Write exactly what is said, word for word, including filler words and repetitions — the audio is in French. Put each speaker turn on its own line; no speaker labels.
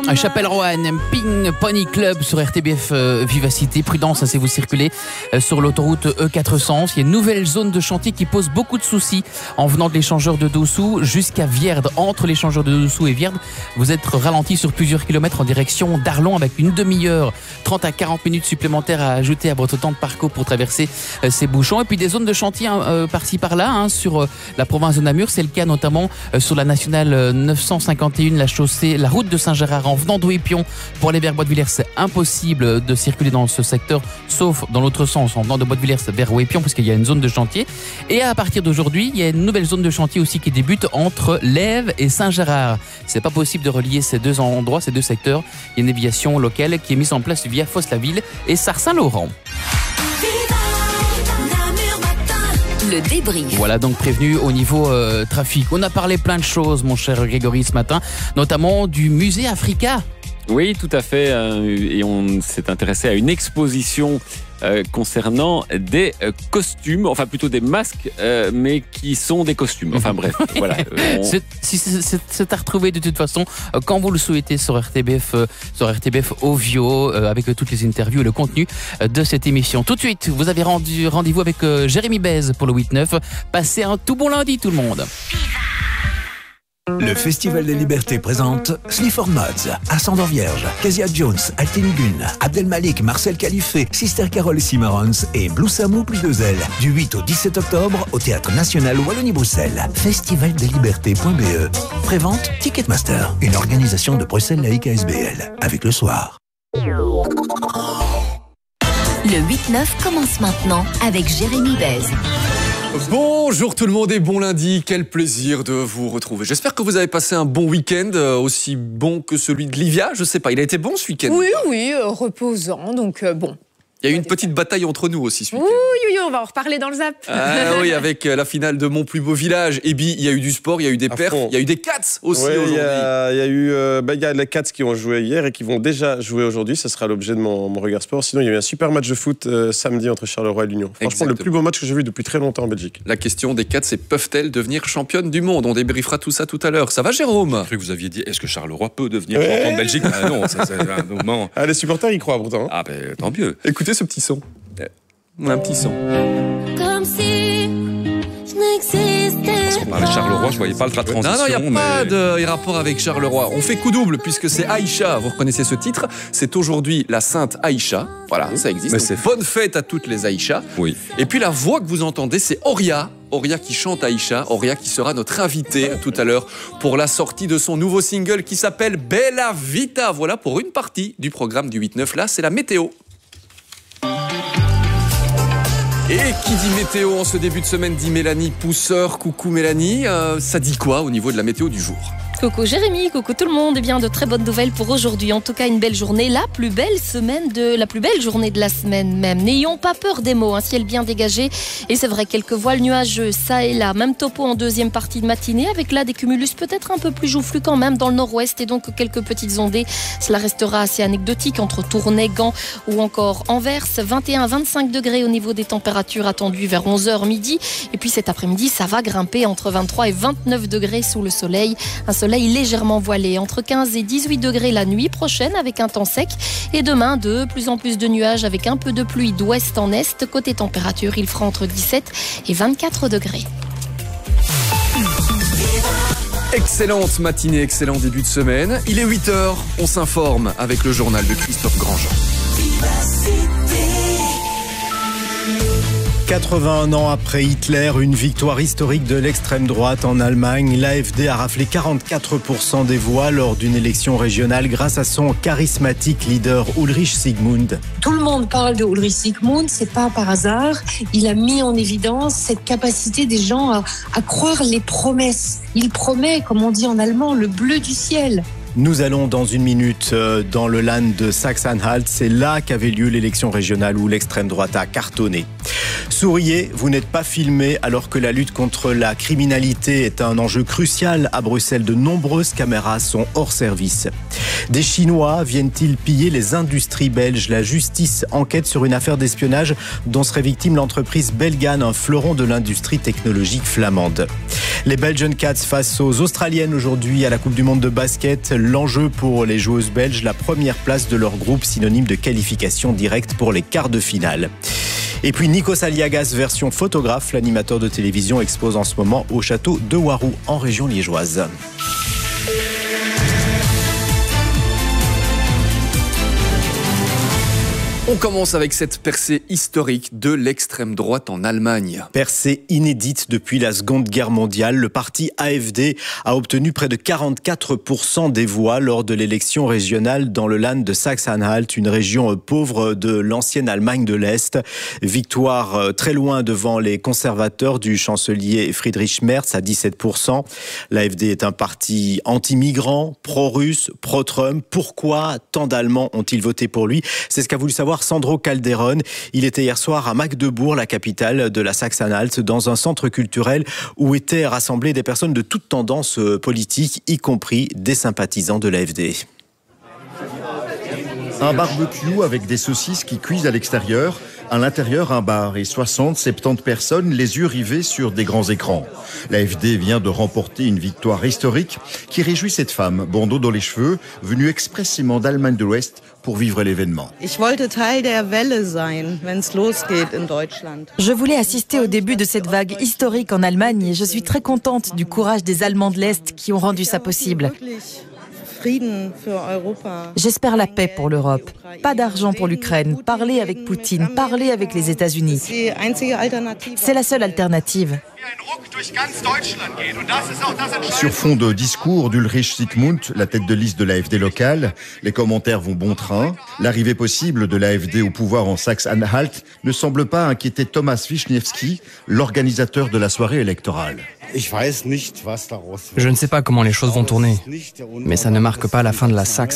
Chapelle-Roanne, Ping Pony Club sur R T B F euh, Vivacité. Prudence, hein, si vous circulez euh, sur l'autoroute E quatre cents. Il y a une nouvelle zone de chantier qui pose beaucoup de soucis en venant de l'échangeur de Dossou jusqu'à Vierde. Entre l'échangeur de Dossou et Vierde, vous êtes ralenti sur plusieurs kilomètres en direction d'Arlon avec une demi-heure, trente à quarante minutes supplémentaires à ajouter à votre temps de parcours pour traverser euh, ces bouchons. Et puis des zones de chantier hein, euh, par-ci par-là hein, sur euh, la province de Namur. C'est le cas notamment euh, sur la nationale euh, neuf cent cinquante et un, la chaussée, la route de Saint-Gérard en venant d'Ouépion pour aller vers Bois-de-Villers. C'est impossible de circuler dans ce secteur, sauf dans l'autre sens, en venant de Bois-de-Villers vers Ouépion, parce qu'il y a une zone de chantier. Et à partir d'aujourd'hui, il y a une nouvelle zone de chantier aussi qui débute entre Lèves et Saint-Gérard. C'est pas possible de relier ces deux endroits, ces deux secteurs. Il y a une déviation locale qui est mise en place via Fosse-la-Ville et Sars-Saint-Laurent.
Le débrief.
Voilà donc prévenu au niveau euh, trafic. On a parlé plein de choses, mon cher Grégory, ce matin, notamment du musée Africa.
Oui, tout à fait. Et on s'est intéressé à une exposition euh, concernant des euh, costumes, enfin plutôt des masques, euh, mais qui sont des costumes. Enfin bref, voilà. On...
C'est, c'est, c'est à retrouver de toute façon euh, quand vous le souhaitez sur R T B F, euh, sur R T B F Ovio, euh, avec euh, toutes les interviews et le contenu euh, de cette émission. Tout de suite, vous avez rendu rendez-vous avec euh, Jérémy Bèze pour le huit neuf. Passez un tout bon lundi, tout le monde.
Le Festival des Libertés présente Slifford Mods, Ascendant Vierge, Kezia Jones, Altine Gun, Abdel Malik, Marcel Califé, Sister Carol Cimarrons et Blue Samou plus deux ailes. Du huit au dix-sept octobre au Théâtre National Wallonie-Bruxelles. festival des libertés point b e. Prévente Ticketmaster, une organisation de Bruxelles Laïque A S B L. Avec le soir.
Le huit neuf commence maintenant avec Jérémy Bèze.
Bonjour tout le monde et bon lundi, quel plaisir de vous retrouver. J'espère que vous avez passé un bon week-end, euh, aussi bon que celui de Livia, je sais pas, il a été bon ce week-end?
Oui, oui, euh, reposant, donc euh, bon.
Il y a eu une petite bataille entre nous aussi ce week-end.
Oui, oui, on va en reparler dans le zap.
Ah oui, avec la finale de Mon plus beau village. Et puis, il y a eu du sport, il y a eu des perfs, il y a eu des Cats aussi
ouais,
aujourd'hui.
Il y a, il y a eu euh, bah, il y a les Cats qui ont joué hier et qui vont déjà jouer aujourd'hui. Ça sera l'objet de mon, mon regard sport. Sinon, il y a eu un super match de foot euh, samedi entre Charleroi et l'Union. Franchement, exactement. Le plus beau match que j'ai vu depuis très longtemps en Belgique.
La question des Cats, c'est peuvent-elles devenir championnes du monde? On débriefera tout ça tout à l'heure. Ça va, Jérôme?
Je crois que vous aviez dit, est-ce que Charleroi peut devenir ouais. champion de Belgique? Ah non, ça, c'est un moment.
Ah, les supporters y croient pourtant. Hein.
Ah ben, tant mieux.
Écoutez ce petit son. Un petit son.
Comme si je n'existais pas.
Parce qu'on parlait de Charleroi, je voyais pas la transition.
Non, non, il n'y a
mais...
pas de rapport avec Charleroi. On fait coup double puisque c'est Aïcha. Vous reconnaissez ce titre? C'est aujourd'hui la Sainte Aïcha. Voilà, ça existe. Mais c'est bonne fête à toutes les Aïcha.
Oui.
Et puis la voix que vous entendez, c'est Oria. Oria qui chante Aïcha. Oria qui sera notre invitée tout à l'heure pour la sortie de son nouveau single qui s'appelle Bella Vita. Voilà pour une partie du programme du huit neuf. Là, c'est la météo. Et qui dit météo en ce début de semaine dit Mélanie Pousseur. Coucou Mélanie, euh, ça dit quoi au niveau de la météo du jour?
Coucou Jérémy, coucou tout le monde. Et bien de très bonnes nouvelles pour aujourd'hui. En tout cas, une belle journée, la plus belle semaine de la plus belle journée de la semaine même. N'ayons pas peur des mots. Un ciel bien dégagé et c'est vrai quelques voiles nuageux ça et là. Même topo en deuxième partie de matinée avec là des cumulus peut-être un peu plus joufflus quand même dans le nord-ouest et donc quelques petites ondées. Cela restera assez anecdotique entre Tournai, Gand ou encore Anvers. vingt et un à vingt-cinq degrés au niveau des températures attendues vers onze heures midi. Et puis cet après-midi, ça va grimper entre vingt-trois et vingt-neuf degrés sous le soleil. Un soleil légèrement voilé, entre quinze et dix-huit degrés la nuit prochaine avec un temps sec et demain de plus en plus de nuages avec un peu de pluie d'ouest en est. Côté température, il fera entre dix-sept et vingt-quatre degrés.
Excellente matinée, excellent début de semaine. Il est huit heures, on s'informe avec le journal de Christophe Grandjean.
quatre-vingt-un ans après Hitler, une victoire historique de l'extrême droite en Allemagne. L'A F D a raflé quarante-quatre pour cent des voix lors d'une élection régionale grâce à son charismatique leader Ulrich Sigmund.
Tout le monde parle de Ulrich Sigmund, c'est pas par hasard. Il a mis en évidence cette capacité des gens à, à croire les promesses. Il promet, comme on dit en allemand, le bleu du ciel.
Nous allons dans une minute dans le land de Saxe-Anhalt. C'est là qu'avait lieu l'élection régionale où l'extrême droite a cartonné. Souriez, vous n'êtes pas filmé alors que la lutte contre la criminalité est un enjeu crucial à Bruxelles. De nombreuses caméras sont hors service. Des Chinois viennent-ils piller les industries belges? La justice enquête sur une affaire d'espionnage dont serait victime l'entreprise Belgane, un fleuron de l'industrie technologique flamande. Les Belgian Cats face aux Australiennes aujourd'hui à la Coupe du Monde de basket. L'enjeu pour les joueuses belges, la première place de leur groupe, synonyme de qualification directe pour les quarts de finale. Et puis Nikos Aliagas, version photographe, l'animateur de télévision expose en ce moment au château de Warou en région liégeoise.
On commence avec cette percée historique de l'extrême droite en Allemagne.
Percée inédite depuis la Seconde Guerre mondiale, le parti A F D a obtenu près de quarante-quatre pour cent des voix lors de l'élection régionale dans le Land de Saxe-Anhalt, une région pauvre de l'ancienne Allemagne de l'Est. Victoire très loin devant les conservateurs du chancelier Friedrich Merz à dix-sept pour cent. L'A F D est un parti anti-migrant, pro-russe, pro-Trump. Pourquoi tant d'Allemands ont-ils voté pour lui ? C'est ce qu'a voulu savoir Sandro Calderon. Il était hier soir à Magdebourg, la capitale de la Saxe-Anhalt, dans un centre culturel où étaient rassemblées des personnes de toutes tendances politiques, y compris des sympathisants de l'A F D.
Un barbecue avec des saucisses qui cuisent à l'extérieur, à l'intérieur un bar et soixante à soixante-dix personnes les yeux rivés sur des grands écrans. L'A F D vient de remporter une victoire historique qui réjouit cette femme, bandeau dans les cheveux, venue expressément d'Allemagne de l'Ouest pour vivre l'événement.
Je voulais assister au début de cette vague historique en Allemagne et je suis très contente du courage des Allemands de l'Est qui ont rendu ça possible. J'espère la paix pour l'Europe. Pas d'argent pour l'Ukraine. Parler avec Poutine, parler avec les États-Unis. C'est la seule alternative.
Sur fond de discours d'Ulrich Zygmunt, la tête de liste de l'A F D locale, les commentaires vont bon train. L'arrivée possible de l'A F D au pouvoir en Saxe-Anhalt ne semble pas inquiéter Thomas Wiśniewski, l'organisateur de la soirée électorale.
Je ne sais pas comment les choses vont tourner, mais ça ne marque pas la fin de la Saxe.